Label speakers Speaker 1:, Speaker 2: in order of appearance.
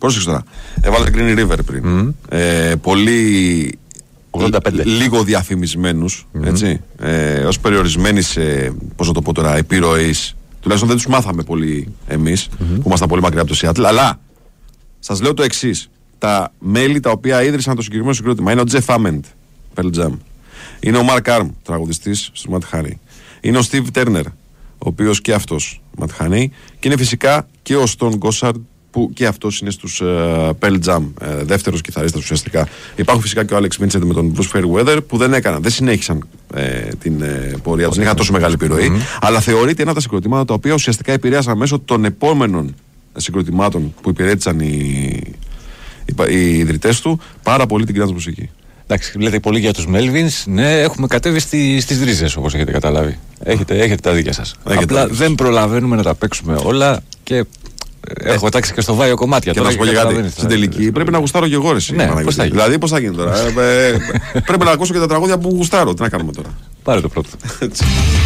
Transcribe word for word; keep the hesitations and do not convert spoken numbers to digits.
Speaker 1: Πρόσεξε τώρα. Έβαλε Green River πριν. Mm. Ε, πολύ.
Speaker 2: ογδόντα πέντε.
Speaker 1: Λίγο διαφημισμένους, mm-hmm. έτσι. Ε, ως περιορισμένοι σε, πώς να το πω τώρα, επιρροής. Τουλάχιστον δεν τους μάθαμε πολύ εμείς, mm-hmm. που ήμασταν πολύ μακριά από το Seattle. Αλλά σας λέω το εξής. Τα μέλη τα οποία ίδρυσαν το συγκεκριμένο συγκρότημα είναι ο Jeff Ament, Pearl Jam. Είναι ο Mark Arm, τραγουδιστής στο Matt Honey. Είναι ο Steve Turner, ο οποίος και αυτός Matt Honey. Και είναι φυσικά και ο Stone Gossard, που και αυτός είναι στους uh, Pearl Jam, uh, δεύτερος κιθαρίστας ουσιαστικά. Υπάρχουν φυσικά και ο Alex Vincent με τον Bruce Fairweather που δεν έκαναν, δεν συνέχισαν ε, την ε, πορεία τους, δεν είχαν τόσο μεγάλη επιρροή. Mm-hmm. Αλλά θεωρείται ένα από τα συγκροτήματα τα οποία ουσιαστικά επηρέασαν μέσω των επόμενων συγκροτημάτων που υπηρέτησαν οι, οι, οι ιδρυτές του πάρα πολύ την grunge μουσική.
Speaker 2: Εντάξει, λέτε πολύ για τους Melvins. Ναι, έχουμε κατέβει στη, στις ρίζες, όπως έχετε καταλάβει. Έχετε, έχετε τα δίκια σας. Έχετε Απλά δεν προλαβαίνουμε να τα παίξουμε όλα και. Έχω τάξει και στο Βάιο κομμάτια.
Speaker 1: Και να σου πω κάτι. Στην τελική πρέπει να γουστάρω και εγώ, ρε.
Speaker 2: Ναι, πώς θα γίνει.
Speaker 1: Δηλαδή, πώς θα γίνει τώρα. Πρέπει να ακούσω και τα τραγούδια που γουστάρω. Τι να κάνουμε τώρα.
Speaker 2: Πάρε το πρώτο.